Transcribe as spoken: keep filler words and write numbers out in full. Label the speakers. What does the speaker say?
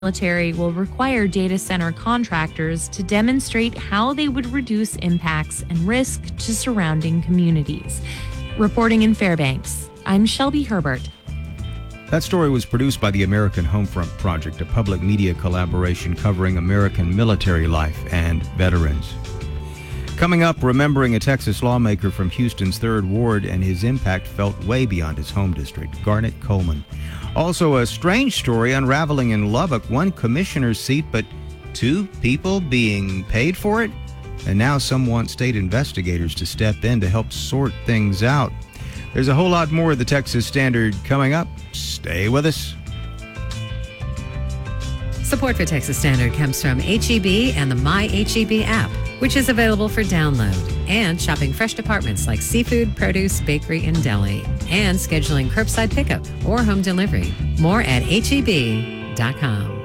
Speaker 1: Military will require data center contractors to demonstrate how they would reduce impacts and risk to surrounding communities. Reporting in Fairbanks, I'm Shelby Herbert.
Speaker 2: That story was produced by the American Homefront Project, a public media collaboration covering American military life and veterans. Coming up, remembering a Texas lawmaker from Houston's third Ward and his impact felt way beyond his home district, Garnet Coleman. Also, a strange story unraveling in Lubbock, one commissioner's seat, but two people being paid for it? And now some want state investigators to step in to help sort things out. There's a whole lot more of the Texas Standard coming up. Stay with us.
Speaker 3: Support for Texas Standard comes from H E B and the My H E B app, which is available for download, and shopping fresh departments like seafood, produce, bakery, and deli, and scheduling curbside pickup or home delivery. More at H E B dot com.